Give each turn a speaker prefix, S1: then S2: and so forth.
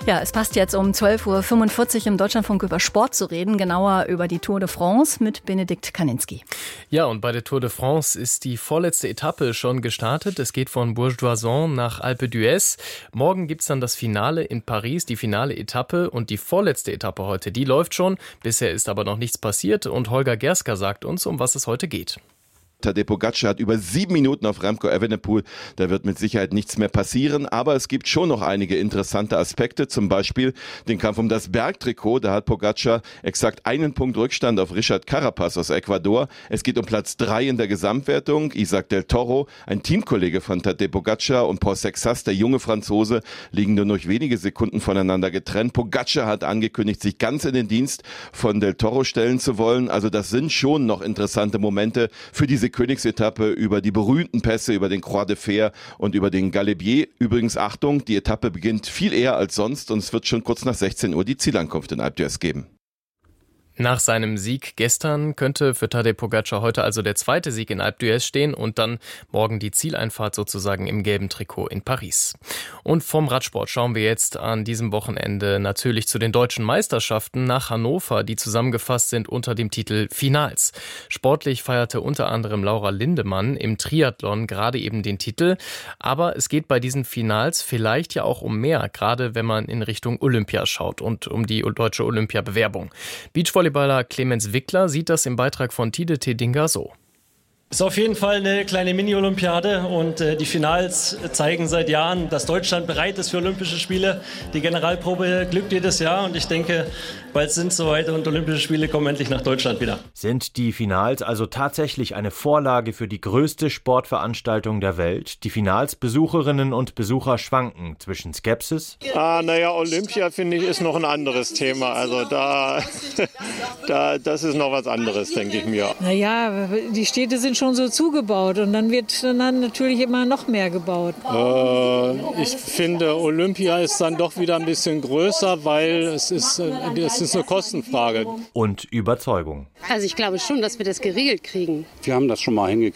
S1: Ja, es passt jetzt um 12.45 Uhr im Deutschlandfunk über Sport zu reden, genauer über die Tour de France mit Benedikt Kaninski.
S2: Ja, und bei der Tour de France ist die vorletzte Etappe schon gestartet. Es geht von Bourg d'Oisans nach Alpe d'Huez. Morgen gibt's dann das Finale in Paris, die finale Etappe, und die vorletzte Etappe heute, die läuft schon. Bisher ist aber noch nichts passiert und Holger Gerska sagt uns, um was es heute geht.
S3: Tadej Pogačar hat über 7 Minuten auf Remco Evenepoel. Da wird mit Sicherheit nichts mehr passieren, aber es gibt schon noch einige interessante Aspekte, zum Beispiel den Kampf um das Bergtrikot. Da hat Pogačar exakt 1 Punkt Rückstand auf Richard Carapaz aus Ecuador. Es geht um Platz 3 in der Gesamtwertung. Isaac del Toro, ein Teamkollege von Tadej Pogačar, und Paul Sexas, der junge Franzose, liegen nur noch wenige Sekunden voneinander getrennt. Pogačar hat angekündigt, sich ganz in den Dienst von del Toro stellen zu wollen. Also das sind schon noch interessante Momente für diese Königsetappe über die berühmten Pässe, über den Croix de Fer und über den Galibier. Übrigens, Achtung, die Etappe beginnt viel eher als sonst und es wird schon kurz nach 16 Uhr die Zielankunft in Alpe d'Huez geben.
S2: Nach seinem Sieg gestern könnte für Tadej Pogačar heute also der zweite Sieg in Alpe d'Huez stehen und dann morgen die Zieleinfahrt sozusagen im gelben Trikot in Paris. Und vom Radsport schauen wir jetzt an diesem Wochenende natürlich zu den deutschen Meisterschaften nach Hannover, die zusammengefasst sind unter dem Titel Finals. Sportlich feierte unter anderem Laura Lindemann im Triathlon gerade eben den Titel, aber es geht bei diesen Finals vielleicht ja auch um mehr, gerade wenn man in Richtung Olympia schaut und um die deutsche Olympiabewerbung. Beachvolleyballer Clemens Wickler sieht das im Beitrag von Tide Tedinga so.
S4: Ist auf jeden Fall eine kleine Mini-Olympiade und die Finals zeigen seit Jahren, dass Deutschland bereit ist für Olympische Spiele. Die Generalprobe glückt jedes Jahr und ich denke, bald sind es soweit und Olympische Spiele kommen endlich nach Deutschland wieder.
S5: Sind die Finals also tatsächlich eine Vorlage für die größte Sportveranstaltung der Welt? Die Finalsbesucherinnen und Besucher schwanken zwischen Skepsis.
S6: Olympia, finde ich, ist noch ein anderes Thema. Also das ist noch was anderes, denke ich mir.
S7: Naja, die Städte sind schon so zugebaut und dann wird dann natürlich immer noch mehr gebaut.
S6: Ich finde, Olympia ist dann doch wieder ein bisschen größer, weil es ist eine Kostenfrage.
S5: Und Überzeugung.
S8: Also ich glaube schon, dass wir das geregelt kriegen.
S9: Wir haben das schon mal hingekriegt.